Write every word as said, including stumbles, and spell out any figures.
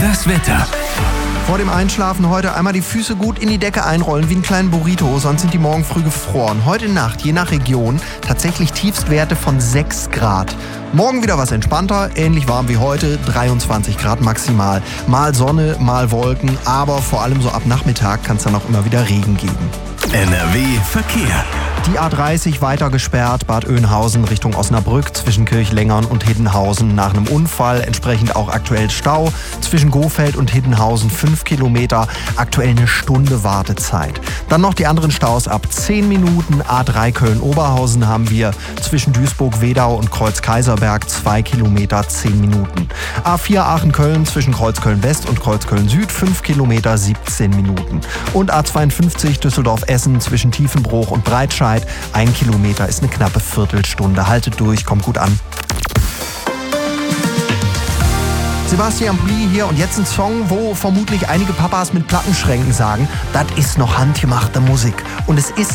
Das Wetter. Vor dem Einschlafen heute einmal die Füße gut in die Decke einrollen wie einen kleinen Burrito, sonst sind die morgen früh gefroren. Heute Nacht, je nach Region, tatsächlich Tiefstwerte von sechs Grad. Morgen wieder was entspannter, ähnlich warm wie heute, dreiundzwanzig Grad maximal. Mal Sonne, mal Wolken, aber vor allem so ab Nachmittag kann es dann auch immer wieder Regen geben. N R W Verkehr. Die A dreißig weiter gesperrt, Bad Oeynhausen Richtung Osnabrück, zwischen Kirchlengern und Hiddenhausen nach einem Unfall, entsprechend auch aktuell Stau. Zwischen Gohfeld und Hiddenhausen fünf Kilometer, aktuell eine Stunde Wartezeit. Dann noch die anderen Staus ab zehn Minuten. A drei Köln-Oberhausen haben wir zwischen Duisburg-Wedau und Kreuz-Kaiserberg zwei Kilometer, zehn Minuten. A vier Aachen-Köln zwischen Kreuzköln-West und Kreuzköln-Süd fünf Kilometer, siebzehn Minuten. Und A zweiundfünfzig Düsseldorf-Essen zwischen Tiefenbruch und Breitscheid. Ein Kilometer ist eine knappe Viertelstunde. Haltet durch, kommt gut an. Sebastian Blie hier und jetzt ein Song, wo vermutlich einige Papas mit Plattenschränken sagen, das ist noch handgemachte Musik. Und es ist